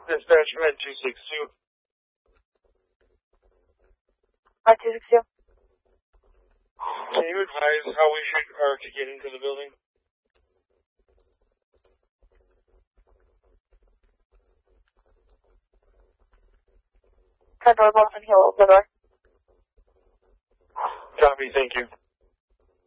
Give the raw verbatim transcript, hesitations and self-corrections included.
Dispatch Med two six two. Uh, two six two. Can you advise how we should are to get into the building? Front door, Boston Hill, open the door. Copy, thank you.